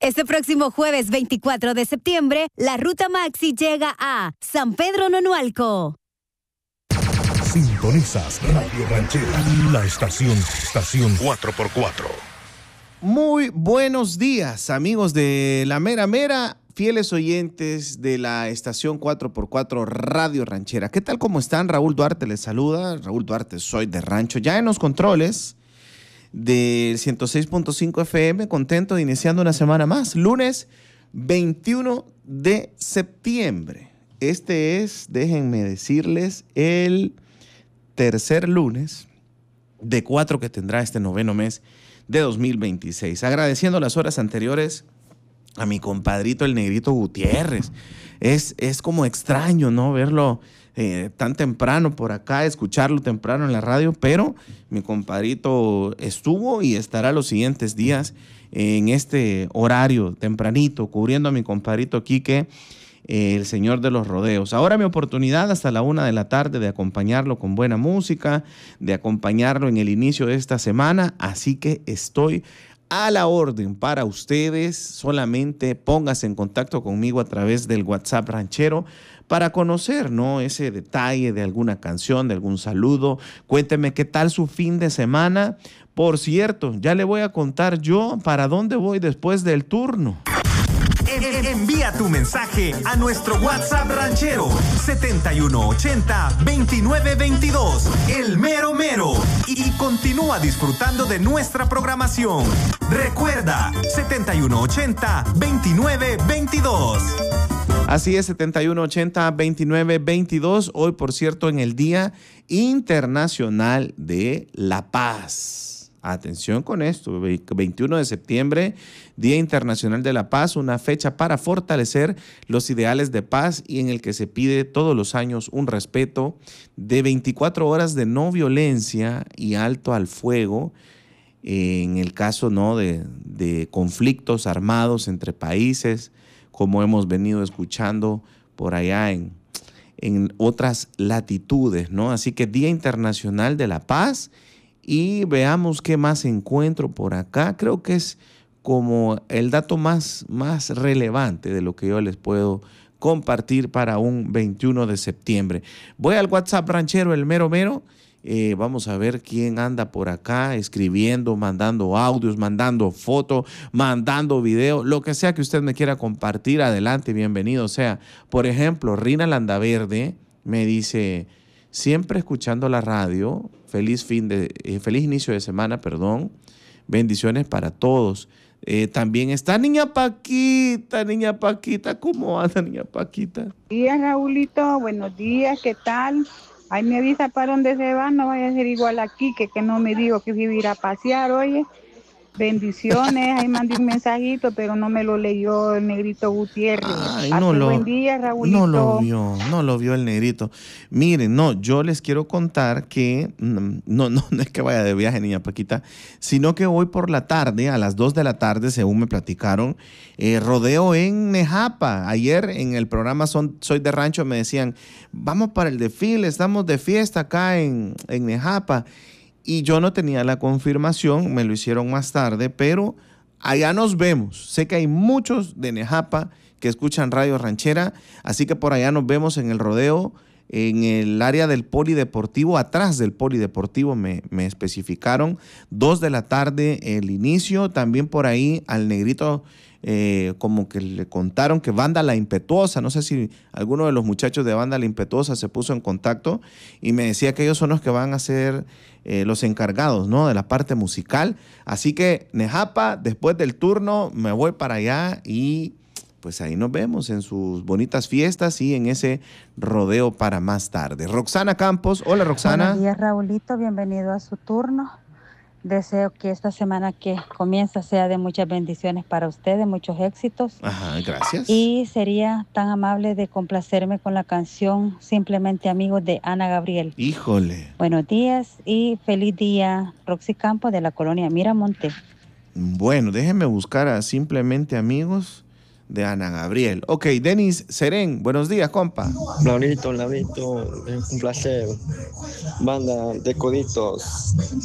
Este próximo jueves 24 de septiembre, la Ruta Maxi llega a San Pedro Nonualco. Sintonizas Radio Ranchera, la estación 4x4. Muy buenos días, amigos de La Mera Mera, fieles oyentes de la estación 4x4 Radio Ranchera. ¿Qué tal? ¿Cómo están? Raúl Duarte les saluda. Raúl Duarte, soy de Rancho. Ya en los controles del 106.5 FM, contento de iniciando una semana más, lunes 21 de septiembre. Este es, déjenme decirles, el tercer lunes de 4 que tendrá este noveno mes de 2026. Agradeciendo las horas anteriores a mi compadrito el Negrito Gutiérrez. Es como extraño, ¿no? Verlo tan temprano por acá, escucharlo temprano en la radio, pero mi compadrito estuvo y estará los siguientes días en este horario tempranito, cubriendo a mi compadrito Quique, el señor de los rodeos. Ahora mi oportunidad hasta la 1 de la tarde de acompañarlo con buena música, de acompañarlo en el inicio de esta semana, así que estoy a la orden para ustedes. Solamente póngase en contacto conmigo a través del WhatsApp ranchero para conocer, ¿no?, ese detalle de alguna canción, de algún saludo. Cuénteme qué tal su fin de semana. Por cierto, ya le voy a contar yo para dónde voy después del turno. Envía tu mensaje a nuestro WhatsApp ranchero 7180-2922, el mero mero, y continúa disfrutando de nuestra programación. Recuerda, 7180-2922. Así es, 7180-2922. Hoy, por cierto, en el Día Internacional de la Paz. Atención con esto, 21 de septiembre, Día Internacional de la Paz, una fecha para fortalecer los ideales de paz y en el que se pide todos los años un respeto de 24 horas de no violencia y alto al fuego en el caso, ¿no?, de conflictos armados entre países, como hemos venido escuchando por allá en otras latitudes, ¿no? Así que Día Internacional de la Paz. Y veamos qué más encuentro por acá. Creo que es como el dato más relevante de lo que yo les puedo compartir para un 21 de septiembre. Voy al WhatsApp ranchero, el mero mero. Vamos a ver quién anda por acá escribiendo, mandando audios, mandando fotos, mandando video, lo que sea que usted me quiera compartir. Adelante, bienvenido sea. Por ejemplo, Rina Landaverde me dice: siempre escuchando la radio, feliz inicio de semana, bendiciones para todos. También está Niña Paquita, ¿cómo anda Niña Paquita? Buenos días, Raulito, buenos días, ¿qué tal? Ahí me avisa para dónde se va, no vaya a ser igual aquí, que no me digo que iba a ir a pasear, oye. Bendiciones, ahí mandé un mensajito, pero no me lo leyó el Negrito Gutiérrez. Ay, buen día, Raulito. No lo vio el Negrito. Miren, yo les quiero contar que no es que vaya de viaje, Niña Paquita, sino que hoy por la tarde, a las 2 de la tarde, según me platicaron, rodeo en Nejapa. Ayer en el programa Soy de Rancho me decían: vamos para el desfile, estamos de fiesta acá en Nejapa. Y yo no tenía la confirmación, me lo hicieron más tarde, pero allá nos vemos. Sé que hay muchos de Nejapa que escuchan Radio Ranchera, así que por allá nos vemos en el rodeo, en el área del polideportivo, atrás del polideportivo me especificaron, 2 de la tarde el inicio. También por ahí al Negrito como que le contaron que Banda La Impetuosa, no sé si alguno de los muchachos de Banda La Impetuosa se puso en contacto y me decía que ellos son los que van a ser los encargados, ¿no?, de la parte musical. Así que Nejapa, después del turno me voy para allá y pues ahí nos vemos en sus bonitas fiestas y en ese rodeo para más tarde. Roxana Campos, hola Roxana. Buenos días, Raulito, bienvenido a su turno. Deseo que esta semana que comienza sea de muchas bendiciones para ustedes, muchos éxitos. Ajá, gracias. Y sería tan amable de complacerme con la canción Simplemente Amigos de Ana Gabriel. Híjole. Buenos días y feliz día, Roxy Campos de la colonia Miramonte. Bueno, déjenme buscar a Simplemente Amigos de Ana Gabriel. Ok, Denis Serén, buenos días, compa. Laurito, es un placer. Banda de coditos.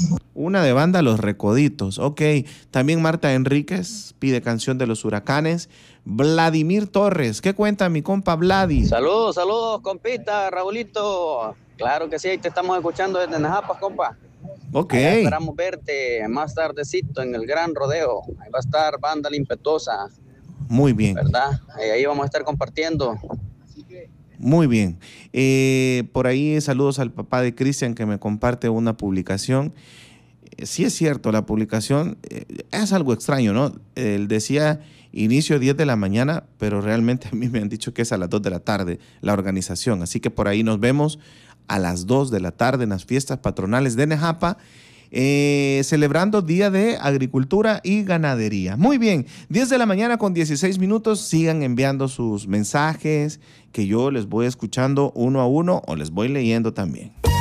Una de banda Los Recoditos. Ok. También Marta Enríquez pide canción de Los Huracanes. Vladimir Torres. ¿Qué cuenta mi compa Vladi? Saludos, compita, Raulito. Claro que sí, ahí te estamos escuchando desde Najapas, compa. Ok. Allá esperamos verte más tardecito en el Gran Rodeo. Ahí va a estar Banda La Impetuosa. Muy bien. ¿Verdad? Ahí vamos a estar compartiendo. Muy bien. Por ahí saludos al papá de Cristian que me comparte una publicación. Sí es cierto, la publicación es algo extraño, ¿no? Él decía inicio 10 de la mañana, pero realmente a mí me han dicho que es a las 2 de la tarde la organización. Así que por ahí nos vemos a las 2 de la tarde en las fiestas patronales de Nejapa, celebrando Día de Agricultura y Ganadería. Muy bien, 10 de la mañana con 16 minutos. Sigan enviando sus mensajes que yo les voy escuchando uno a uno o les voy leyendo también.